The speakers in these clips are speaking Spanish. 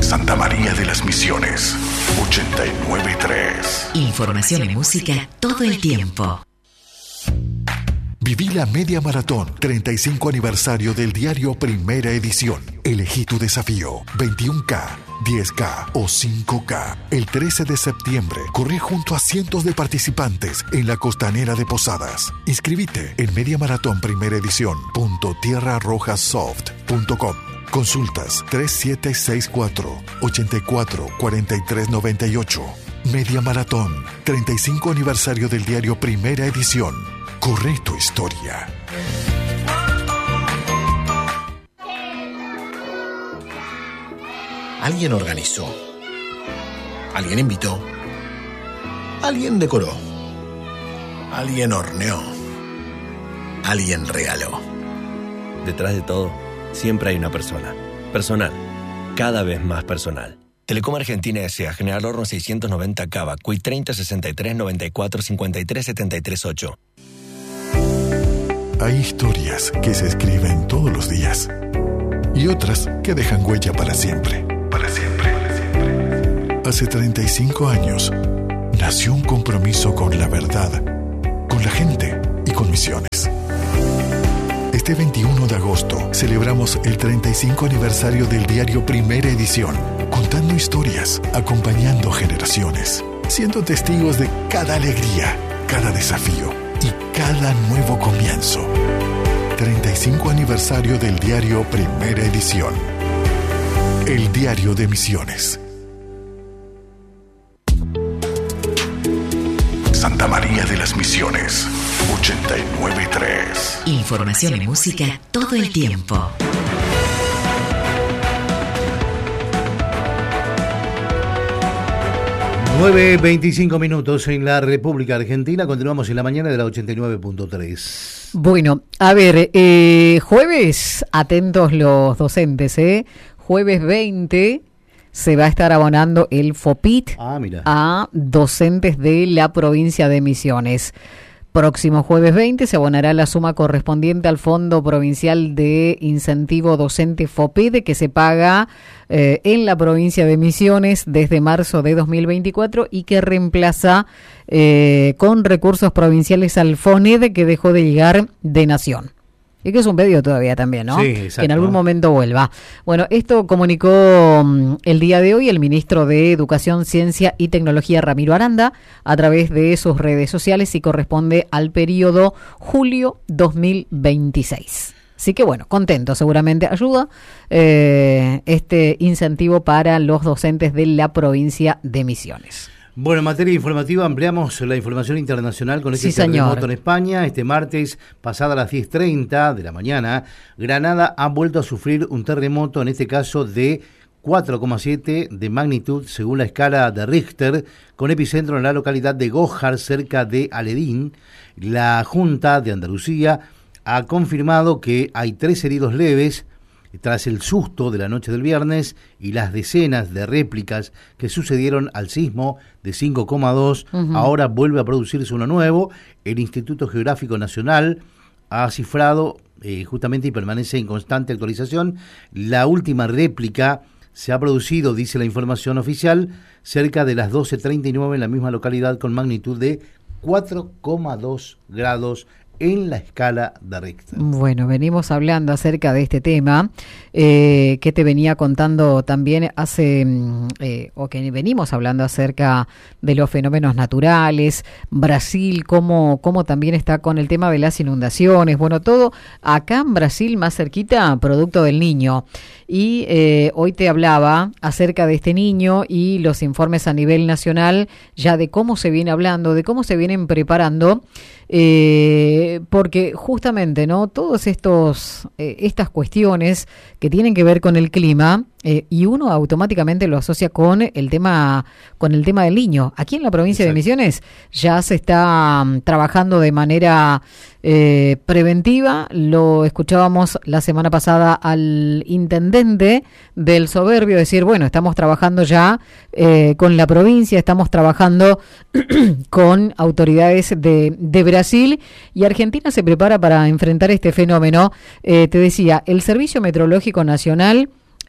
Santa María de las Misiones, 89.3. Información y música todo el tiempo. Viví la Media Maratón, 35 aniversario del diario Primera Edición. Elegí tu desafío, 21K, 10K o 5K. El 13 de septiembre, corrí junto a cientos de participantes en la costanera de Posadas. Inscribite en mediamaratonprimeredición.tierrarrojasoft.com. Consultas 3764-844398. Media Maratón, 35 aniversario del diario Primera Edición. Corre tu historia. Alguien organizó. Alguien invitó. Alguien decoró. Alguien horneó. Alguien regaló. Detrás de todo, siempre hay una persona. Personal. Cada vez más personal. Telecom Argentina S.A. General Horno 690 Cava. Cui 30 63 94 53 73 8. Hay historias que se escriben todos los días y otras que dejan huella para siempre. Para siempre. Hace 35 años nació un compromiso con la verdad, con la gente y con Misiones. Este 21 de agosto celebramos el 35 aniversario del diario Primera Edición, contando historias, acompañando generaciones, siendo testigos de cada alegría, cada desafío y cada nuevo comienzo. 35 aniversario del diario Primera Edición. El diario de Misiones. Santa María de las Misiones, 89.3. Información y música todo el tiempo. 9:25 en la República Argentina. Continuamos en la mañana de la 89.3. Bueno, a ver, jueves, atentos los docentes, jueves 20 se va a estar abonando el FOPIT a docentes de la provincia de Misiones. Próximo jueves 20 se abonará la suma correspondiente al Fondo Provincial de Incentivo Docente FOPID, que se paga en la provincia de Misiones desde marzo de 2024 y que reemplaza con recursos provinciales al FONED, que dejó de llegar de Nación. Y que es un pedido todavía también, ¿no? Sí, exacto. Que en algún momento vuelva. Bueno, esto comunicó el día de hoy el ministro de Educación, Ciencia y Tecnología, Ramiro Aranda, a través de sus redes sociales, y corresponde al periodo julio 2026. Así que bueno, contento, seguramente ayuda este incentivo para los docentes de la provincia de Misiones. Bueno, en materia informativa ampliamos la información internacional con este terremoto en España. Este martes, pasada las 10:30 de la mañana, Granada ha vuelto a sufrir un terremoto, en este caso de 4,7 de magnitud según la escala de Richter, con epicentro en la localidad de Gójar, cerca de Aledín. La Junta de Andalucía ha confirmado que hay 3 heridos leves tras el susto de la noche del viernes y las decenas de réplicas que sucedieron al sismo de 5,2. Ahora vuelve a producirse uno nuevo. El Instituto Geográfico Nacional ha cifrado justamente y permanece en constante actualización. La última réplica se ha producido, dice la información oficial, cerca de las 12:39 en la misma localidad, con magnitud de 4,2 grados en la escala de Richter. Bueno, venimos hablando acerca de este tema que te venía contando también o que venimos hablando acerca de los fenómenos naturales. Brasil, cómo también está con el tema de las inundaciones. Bueno, todo acá en Brasil, más cerquita, producto del Niño. Y hoy te hablaba acerca de este niño y los informes a nivel nacional, ya de cómo se viene hablando, de cómo se vienen preparando, porque justamente, ¿no? Todos estas cuestiones que tienen que ver con el clima, y uno automáticamente lo asocia con el tema del niño. Aquí en la provincia de Misiones ya se está trabajando de manera preventiva. Lo escuchábamos la semana pasada al intendente del Soberbio decir, bueno, estamos trabajando ya con la provincia, estamos trabajando con autoridades de Brasil, y Argentina se prepara para enfrentar este fenómeno. Te decía, el Servicio Meteorológico Nacional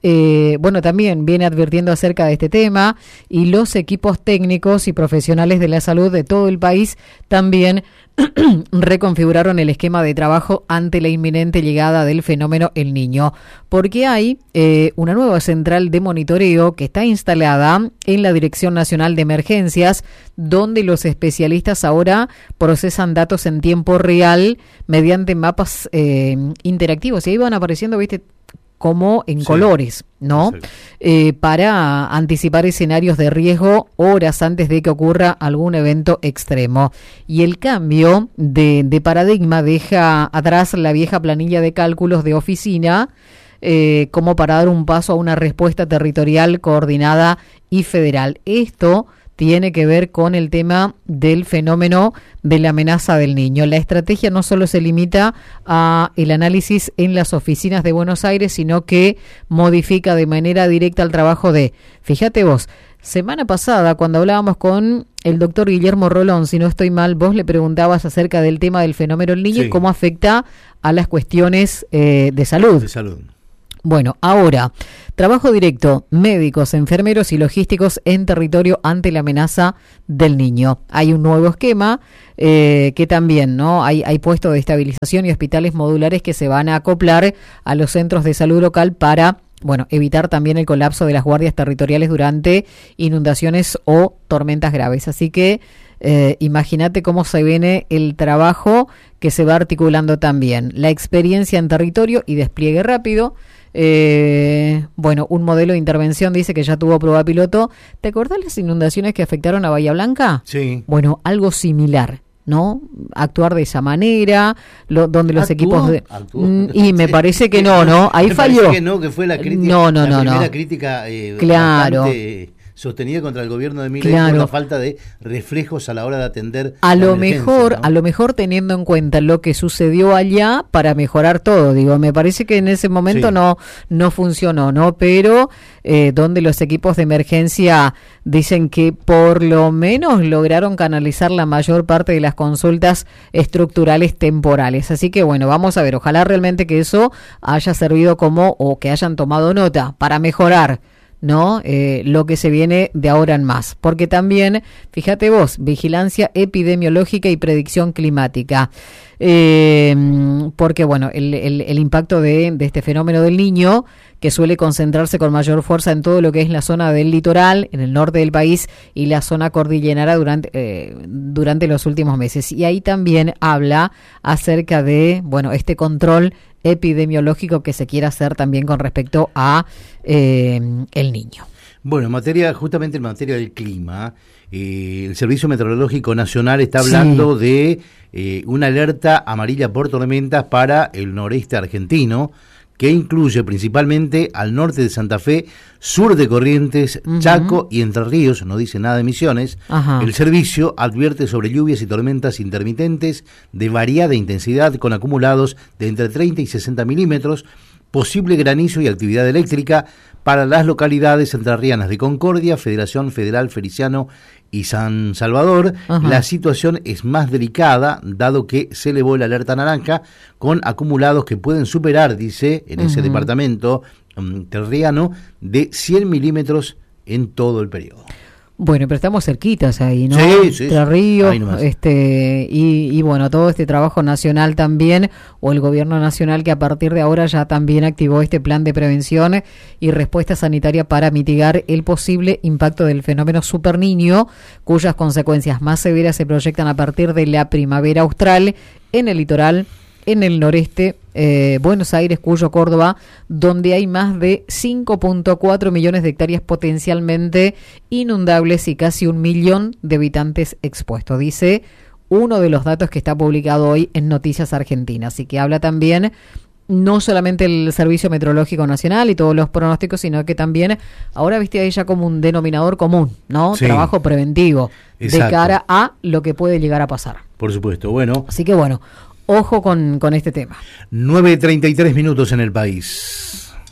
bueno, también viene advirtiendo acerca de este tema, y los equipos técnicos y profesionales de la salud de todo el país también reconfiguraron el esquema de trabajo ante la inminente llegada del fenómeno El Niño, porque hay una nueva central de monitoreo que está instalada en la Dirección Nacional de Emergencias, donde los especialistas ahora procesan datos en tiempo real mediante mapas interactivos, y ahí van apareciendo, ¿viste?, como en colores, ¿no? Para anticipar escenarios de riesgo horas antes de que ocurra algún evento extremo. Y el cambio de paradigma deja atrás la vieja planilla de cálculos de oficina, como para dar un paso a una respuesta territorial coordinada y federal. Esto tiene que ver con el tema del fenómeno de la amenaza del niño. La estrategia no solo se limita a el análisis en las oficinas de Buenos Aires, sino que modifica de manera directa el trabajo fíjate vos, semana pasada cuando hablábamos con el doctor Guillermo Rolón, si no estoy mal, vos le preguntabas acerca del tema del fenómeno del niño y cómo afecta a las cuestiones de salud. De salud. Bueno, ahora, trabajo directo, médicos, enfermeros y logísticos en territorio ante la amenaza del niño. Hay un nuevo esquema que también, ¿no? Hay puestos de estabilización y hospitales modulares que se van a acoplar a los centros de salud local para, bueno, evitar también el colapso de las guardias territoriales durante inundaciones o tormentas graves. Así que imagínate cómo se viene el trabajo que se va articulando también. La experiencia en territorio y despliegue rápido. Bueno, un modelo de intervención dice que ya tuvo prueba piloto. ¿Te acordás las inundaciones que afectaron a Bahía Blanca? Sí. Bueno, algo similar, ¿no? Actuar de esa manera, donde los equipos y me parece que no, ahí falló. Parece que no, que fue la crítica, la primera crítica claro. Sostenida contra el gobierno de Milei por la falta de reflejos a la hora de atender a lo mejor teniendo en cuenta lo que sucedió allá para mejorar todo, digo, me parece que en ese momento no funcionó, ¿no? Pero donde los equipos de emergencia dicen que por lo menos lograron canalizar la mayor parte de las consultas estructurales temporales, así que bueno, vamos a ver, ojalá realmente que eso haya servido o que hayan tomado nota para mejorar, ¿no? Lo que se viene de ahora en más. Porque también, fíjate vos, vigilancia epidemiológica y predicción climática. Porque, bueno, el impacto de este fenómeno del niño, que suele concentrarse con mayor fuerza en todo lo que es la zona del litoral, en el norte del país, y la zona cordillerana durante los últimos meses. Y ahí también habla acerca de, bueno, este control epidemiológico que se quiere hacer también con respecto a el niño. Bueno, justamente en materia del clima, el Servicio Meteorológico Nacional está hablando de una alerta amarilla por tormentas para el noreste argentino, que incluye principalmente al norte de Santa Fe, sur de Corrientes, Chaco y Entre Ríos, no dice nada de Misiones. El servicio advierte sobre lluvias y tormentas intermitentes de variada intensidad con acumulados de entre 30 y 60 milímetros, posible granizo y actividad eléctrica para las localidades entrerrianas de Concordia, Federación Federal Feliciano y San Salvador. La situación es más delicada, dado que se elevó la alerta naranja con acumulados que pueden superar, dice, en ese departamento terriano, de 100 milímetros en todo el periodo. Bueno, pero estamos cerquitas ahí, ¿no? Sí. Entre Ríos, y bueno, todo este trabajo nacional también, o el gobierno nacional que a partir de ahora ya también activó este plan de prevención y respuesta sanitaria para mitigar el posible impacto del fenómeno Super Niño, cuyas consecuencias más severas se proyectan a partir de la primavera austral en el litoral, en el noreste, Buenos Aires, Cuyo, Córdoba, donde hay más de 5.4 millones de hectáreas potencialmente inundables y casi 1 millón de habitantes expuestos, dice uno de los datos que está publicado hoy en Noticias Argentinas, y que habla también no solamente el Servicio Meteorológico Nacional y todos los pronósticos, sino que también ahora viste ahí ya como un denominador común, ¿no? Sí. Trabajo preventivo. Exacto. De cara a lo que puede llegar a pasar. Por supuesto, bueno. Así que bueno, ojo con este tema. 9:33 minutos en el país.